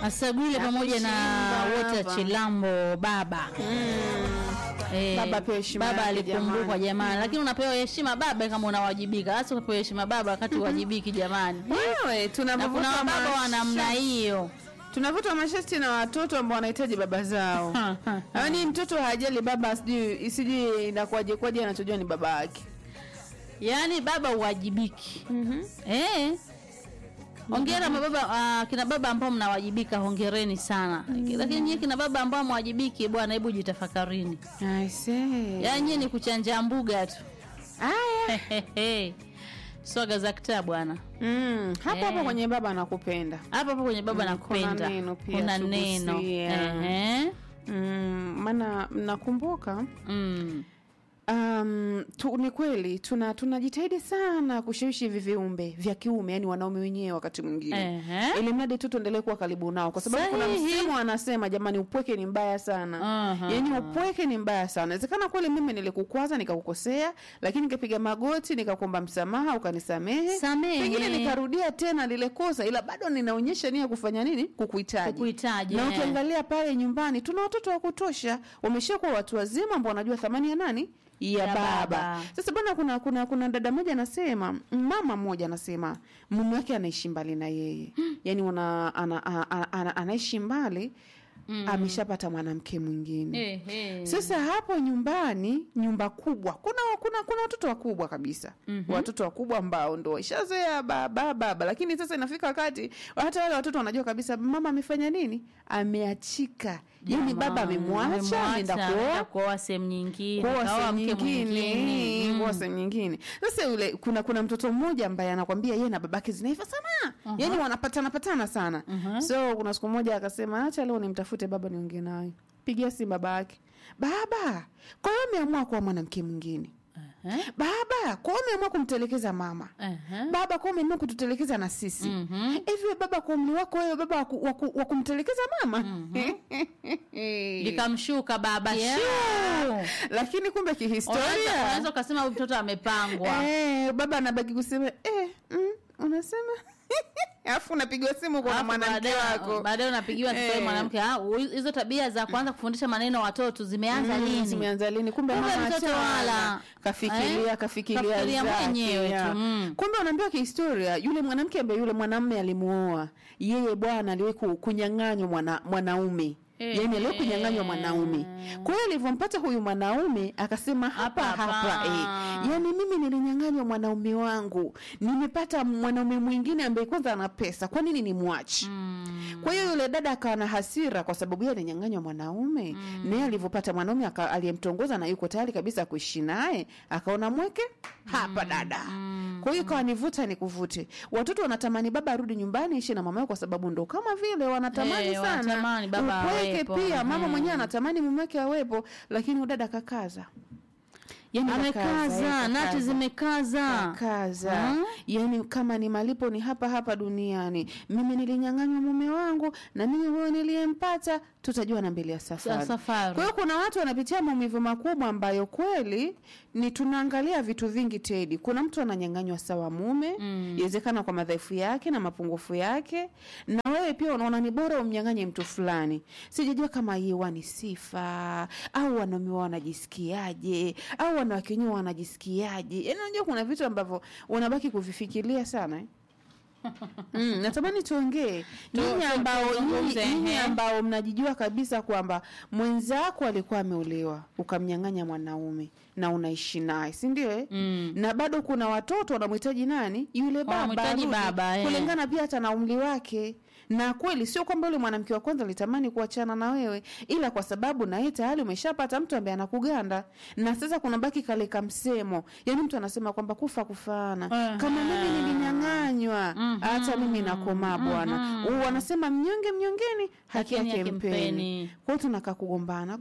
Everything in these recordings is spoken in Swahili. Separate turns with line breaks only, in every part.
Asagule pamoja na wote Chilambo baba.
Baba pia heshima.
Baba alikumbukwa jamani. Lakini unapewa heshima baba kama unawajibika. Hasa unapewa heshima baba wakati uwajibiki jamani.
Wewe tunavuta
baba wa namna hiyo.
Tunavuta mashati na watoto ambao wanahitaji baba zao. Yaani mtoto hajali baba isiji inakuaje kwaje anachojua ni baba yake.
Yaani baba uwajibiki. Hongera mababa, kina baba ambao mnawajibika, hongereni sana. Lakini nyinyi kina baba ambao mwajibiki bwana, hebu jitafakarini.
I see.
Yaani ni kuchanja mbuga tu.
Aya.
Swaga za kitaa bwana.
Hapo kwenye baba anakupenda.
Hapo kwenye baba nakupenda. Kuna neno.
Maana nakumbuka ni kweli tunajitahidi sana kushawishi hivi viumbe vya kiume, yani wanaume wenyewe wakati mwingine. Ili mradi tu tuendelee kuwa karibu nao, kwa sababu kuna msemo anasema jamani, upweke ni mbaya sana. Yani upweke ni mbaya sana. Inawezekana kweli mimi nilikukwaza nikakukosea, lakini nikapiga magoti nikakuomba msamaha ukanisamehe. Pengine nikarudia tena lile kosa, ila bado ninaonyesha nia kufanya nini? Kukuhitaji. Na ukiangalia pale nyumbani tuna watoto wa kutosha, wameshakuwa watu wazima ambao wanajua thamani ya nani? Ya baba. Sasa bwana kuna dada moja anasema, mama mmoja anasema mume wake anaishi mbali na yeye. Yaani anaishi mbali, ameshapata mwanamke mwingine. Sasa hapo nyumbani, nyumba kubwa. Kuna watoto wakubwa kabisa. Watoto wakubwa ambao ndio ishazoea baba, lakini sasa inafika wakati hata wale watoto wanajua kabisa mama amefanya nini? Ameachika. Yaani baba amemwacha ameenda
kuoa sehemu nyingine,
kuoa sehemu nyingine. Sasa yule kuna mtoto mmoja ambaye anakuambia yeye na babake zinaifa sana. Yaani wanapatana sana. So kuna siku moja akasema acha leo nimtafute baba niongee naye. Pigia simu babake. Baba, kwa hiyo umeamua kuwa mwanamke mwingine. Baba, kwa hiyo umeamua kumtelekeza mama. Baba, kwa hiyo umeamua kututelekeza na sisi. Hivi baba, kwa umri wako wewe baba wa kumtelekeza mama?
Likamshuka baba.
Lakini kumbe kihistoria
unaweza kusema mtoto amepangwa.
Baba anabaki kusema unasema alafu unapigwa simu kwa mwanamke wako.
Baadaye unapigiwa kwa mwanamke. Hizo tabia za kuanza kufundisha maneno watoto zimeanza lini?
Zimeanza lini? Kumbe mama
mtoto wala
kafikiria
mwenyewe tu.
Kumbe unaambiwa kihistoria yule mwanamke ambaye yule mwanamume alimuoa, yeye bwana aliwahi kunyang'anywa mwanaume. Yaani leo kunyang'anywa mwanaume. Kwa hiyo alivyompata huyu mwanaume akasema hapa yaani mimi nilinyang'anywa mwanaume wangu, nimepata mwanaume mwingine ambaye kwanza ana pesa, kwa nini nimwache? Kwa hiyo yule dada akawa na hasira kwa sababu yeye alinyang'anywa mwanaume. Naye alivyopata mwanaume aliyemtongoza na yuko tayari kabisa kuishi naye, akaona mweke hapa dada. Kwa hiyo kwa nivuta nikuvute. Watoto wanatamani baba arudi nyumbani ishi na mama yao kwa sababu ndo kama vile wanatamani sana.
Wanatamani baba
awepo. Pia mama mwenyewe anatamani mume wake awepo, lakini udada kakaza.
Yaani amekaza, nati zimekaza.
Yaani kama ni malipo ni hapa duniani. Mimi nilinyang'anywa mume wangu na mimi huyo niliyempata, tutajua na mbele ya safari. Kwa hiyo kuna watu wanapitia maumivu makubwa ambayo kweli ni tunaangalia vitu vingi Teddy. Kuna mtu ananyang'anywa sawa mume, inawezekana kwa madhaifu yake na mapungufu yake, na wewe pia unaona ni bora umnyang'anye mtu fulani. Sijajua kama hiyo ni sifa au wanaume wanajisikiaje au wanawake wenyewe wanajisikiaje. Yaani unajua kuna vitu ambavyo unabaki kuvifikiria sana. Natamani tuongee nyinyi ambao mnajijua kabisa kwamba mwenzako alikuwa ameolewa ukamnyang'anya mwanaume na unaishi naye, si ndio? Na bado kuna watoto wanamhitaji nani? Yule baba. Kulingana pia hata na umri wake. Na kweli sio kwamba yule mwanamke wa kwanza alitamani kuachana na wewe, ila kwa sababu na yeye tayari umeshapata mtu ambaye anakuganda. Na sasa kuna baki kale kamsemo. Yaani mtu anasema kwamba kufa kufaana. Kama mimi nilinyang'anywa, hata mimi nakoma bwana. Wanasema mnyongeni haki yake mpeni. Kwa hiyo tunakaa kugombana.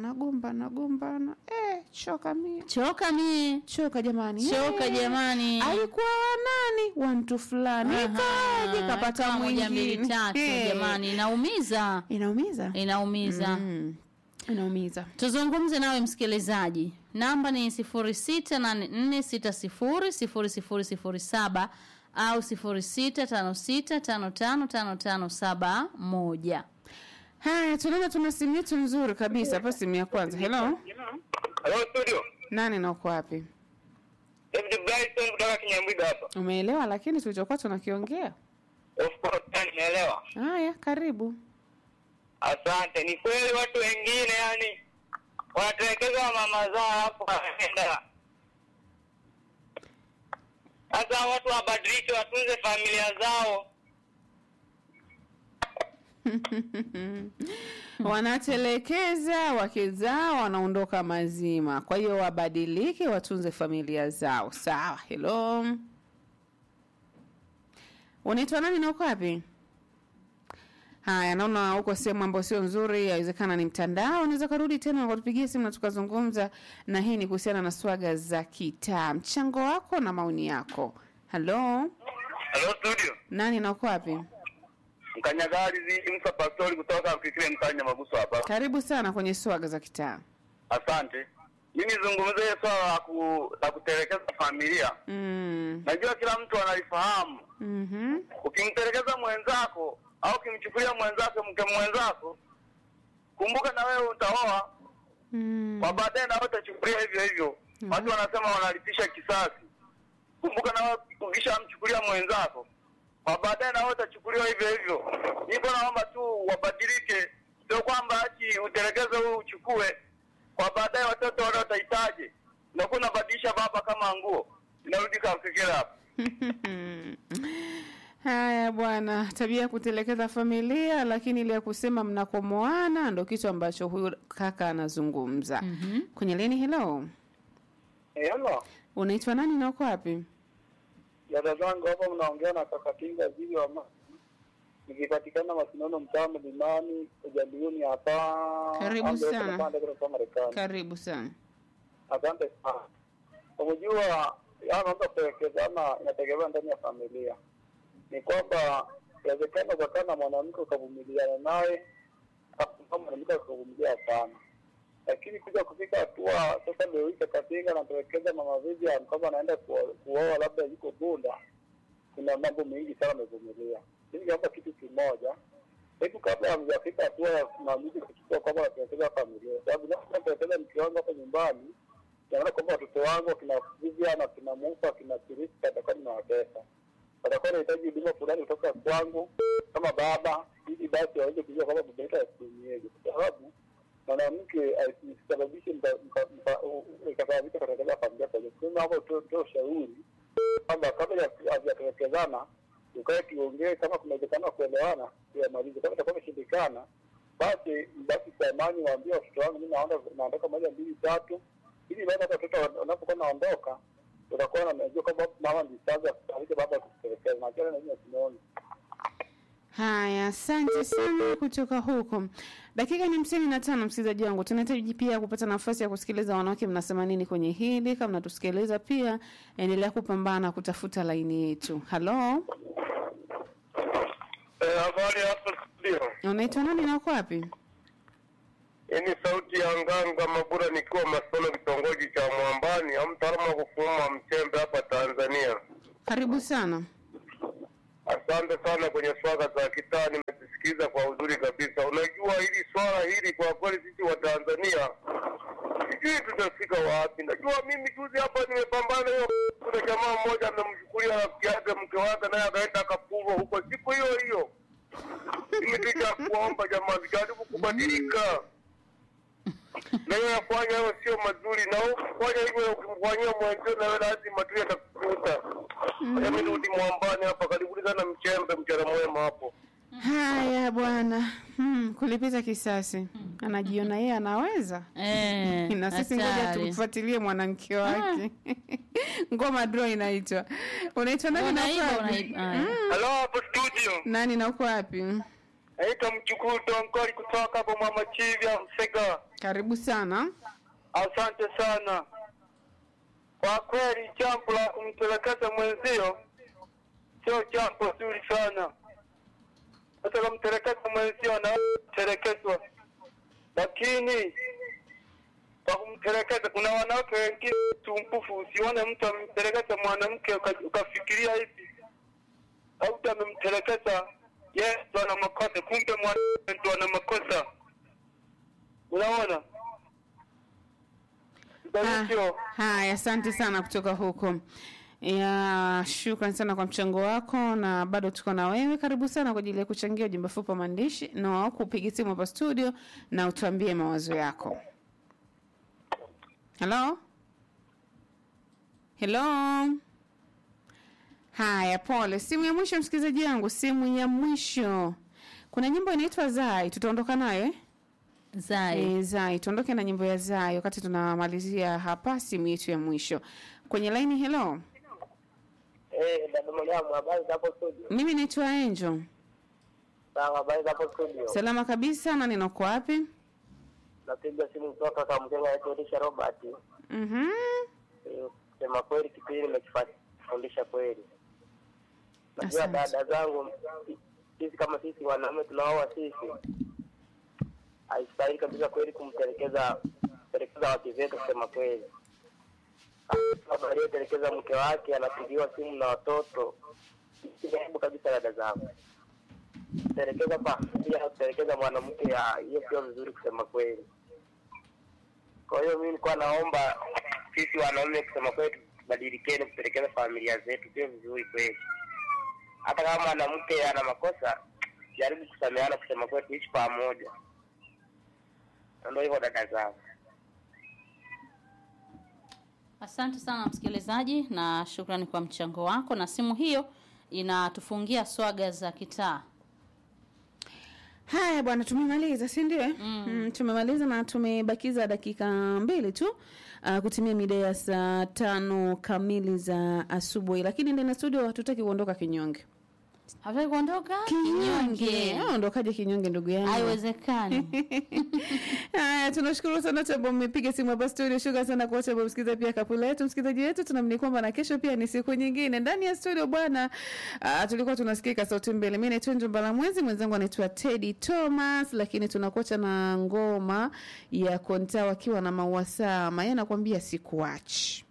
Choka jamani. Alikuwa nani? Wa mtu fulani. Kaje kapata mwingine.
Jamani,
inaumiza.
Tuzungumze nawe msikilizaji. Namba ni 0684600007 au 0656555571.
Haya, tunaona tuna simu yetu nzuri kabisa hapa, simu ya kwanza. Hello.
Hello studio.
Nani na uko wapi?
David Bryson kutoka Kinyambwiga hapa.
Umeelewa lakini tulichokuwa tunakiongea?
Of course, nimeelewa.
Haya, karibu.
Asante. Ni kweli watu wengine yani wanatelekeza mama zao hapo wanaenda. Sasa watu wabadilishe, watunze familia zao.
Wanatelekeza wake zao, wanaondoka mazima. Kwa hiyo wabadilike, watunze familia zao. Sawa. Hello. Unaitwa nani na uko wapi? Haya, naona huko sehemu ambayo sio nzuri, inawezekana ni mtandao. Unaweza kurudi tena na kutupigia simu na tukazungumza, na hii ni kuhusiana na swaga za kitaa. Mchango wako na maoni yako. Hello.
Hello studio.
Nani na uko wapi?
Mkanyagari zidi Musa Pastori kutoka Kikile Mkanya Maguso hapa.
Karibu sana kwenye swaga za kitaa.
Asante. Mimi nizungumzie swala la kutelekeza familia. Najua kila mtu analifahamu. Ukimtelekeza mwenzako au ukimchukulia mwenzako mke mwenzako, kumbuka na wewe utaoa. Kwa baadaye na wewe utachukulia hivyo hivyo. Watu wanasema wanalipisha kisasi. Kumbuka na wewe ukishamchukulia mwenzako, kwa baadaye na wewe utachukuliwa hivyo hivyo. Niko naomba tu wabadilike, sio kwamba ati utelekeze wewe uchukue, kwa baadaye watoto wale watahitaji. Na kuna badilisha baba kama nguo. Inarudi kwa fikira hapo.
Haya bwana, tabia ya kutelekeza familia, lakini ile ya kusema mnakomoana ndio kitu ambacho huyu kaka anazungumza. Kwenye leni. Hello.
Hello.
Unaitwa nani na uko wapi?
Dada zangu hapa mnaongea na kaka Kinga Zivi wa nikipatikana Masinono mtaa Mlimani Ujambiuni hapa.
Karibu sana. Karibu sana.
Asante sana. Unajua mambo kuelekezana inategemea ndani ya familia. Ni kwamba inawezekana kwa kana mwanamke ukavumiliana naye, kama mwanamke akavumilia sana. Lakini kuja kufika hatua sasa leo hii Katinga na kuelekeza mama Vivi kama anaenda kuoa labda yuko Bunda, kuna mambo mengi sana amevumilia. Hili hapa kitu kimoja. Hebu kabla hajafika hatua ya maamuzi kuchukua kwamba anaelekeza familia. Sababu napoelekeza mke wangu hapa nyumbani, naona kwamba watoto wangu kina Vivi na kina Musa kina Kirisi atakuwa na wapesa. Atakuwa anahitaji huduma fulani kutoka kwangu kama baba, ili basi aweze kujua kwamba baba yake asinyege. Kwa sababu mwanamke asisababishe ikasababisha katika familia kwa hiyo hapo tu shauri kwamba kabla ya kuelekezana ukae kiongee, kama kuna uwezekano kuelewana tuyamalize. Kama itakuwa imeshindikana, basi kwa amani waambie watoto wangu mimi naondoka 1 2 3, ili baada ya watoto wanapokuwa naondoka utakuwa unajua kwamba mama ndiye sasa baba kutelekeza na kile nini tunaona.
Haya, asante sana kutoka huko. Dakika ni 55, msikilizaji wangu. Tunahitaji pia kupata nafasi ya kusikiliza wanawake mnasema nini kwenye hili. Kama mnatusikiliza pia, endelea kupambana kutafuta laini yetu. Hello.
Habari hapo studio.
Unaitwa nani na uko wapi?
Ni sauti ya Nganga Mabura nikiwa Masono kitongoji cha Mwambani, au mtaalamu wa kufuma mchembe hapa Tanzania.
Karibu sana.
Asante sana kwenye swala za kitaa, nimesikiza kwa uzuri kabisa. Unajua hili swala hili kwa kweli sisi wa Tanzania sijui tutafika wapi. Najua mimi juzi hapa nimepambana hiyo, kuna jamaa mmoja amemchukulia rafiki yake mke wake naye akaenda akafungwa huko siku hiyo hiyo. Nimetaka kuomba jamaa jaribu kubadilika. Na yeye afanya hayo sio mazuri, na ukifanya hivyo ukimfanyia mwenzio na wewe lazima tu atakukuta. Mimi ndio Mwambani hapa karibu sana mchembe mchana mwema hapo.
Haya bwana. Kulipiza kisasi. Anajiona yeye anaweza. Na sisi ngoja tumfuatilie mwanamke wake. Ngoma draw inaitwa. Unaitwa nani na wapi?
Hello hapo studio.
Nani na uko wapi?
Naitwa Mchukuto Nkoli kutoka hapo Mama Chivya Msega.
Karibu sana.
Asante sana. Kwa kweli jambo la kumtelekeza mwenzio sio jambo zuri sana. Hata kama kumtelekeza mwenzio na telekezwa. Lakini kwa kumtelekeza kuna wanawake wengine tumpufu, usione mtu amtelekeza mwanamke ukafikiria hivi mwanamke amemtelekeza, yeye ndo ana makosa, kumbe mwanamke ndo ana makosa. Unaona?
Haya, asante sana kutoka huko. Ya, shukrani sana kwa mchango wako, na bado tuko na wewe. Karibu sana kwa ajili ya kuchangia ujumbe fupi wa maandishi na kupiga simu hapa studio na utuambie mawazo yako. Hello? Hello? Haya, pole. Simu ya mwisho msikilizaji wangu, simu ya mwisho. Kuna nyimbo inaitwa Zai, tutaondoka nayo Zai. Zai, tuondoke na nyimbo ya Zai wakati tunamalizia hapa simu yetu ya mwisho. Kwenye line, hello.
Dada Mariamu, habari hapo studio?
Mimi naitwa Angel.
Sawa, habari hapo studio?
Salama kabisa, na niko wapi?
Napiga simu kutoka kwa mjengo wa Elisha Robert. Sema kweli kipindi nimekifundisha kweli. Najua dada zangu, sisi kama sisi wanaume tunaoa sisi, haistahili kabisa kweli kumtelekeza wake zetu kusema kweli. Kama aliyepelekeza mke wake anapigiwa simu na watoto, sijabu kabisa dada zangu. Telekeza familia, telekeza mwanamke, hiyo sio vizuri kusema kweli. Kwa hiyo mimi nilikuwa naomba sisi wanaume kusema kweli badilikeni kupelekeza familia zetu, sio vizuri kweli. Hata kama mwanamke ana makosa, jaribu kusameheana kusema kweli, tuishi pamoja. Ndio hivyo dada zangu.
Asante sana msikilizaji, na shukrani kwa mchango wako, na simu hiyo inatufungia swaga za kitaa.
Haya bwana, tumemaliza, si ndio? Tumemaliza na tumebakiza dakika 2 tu kutimia mida ya saa 5 kamili za asubuhi, lakini ndani ya studio hatutaki kuondoka kinyonge.
Hataki kuondoka kinyonge.
Ondokaje kinyonge ndugu yangu?
Haiwezekani.
Haya, tunashukuru sana sababu mmepiga simu hapa studio. Shukrani sana kwa sababu msikiza pia kapula yetu, msikilizaji wetu. Tunaamini kwamba na kesho pia ni siku nyingine ndani ya studio bwana. Tulikuwa tunasikika sauti mbele. Mimi naitwa Njombala Mwezi, mwenzangu anaitwa Teddy Thomas, lakini tunakocha na ngoma ya Konta wakiwa na Mauasama. Yeye anakuambia sikuachi.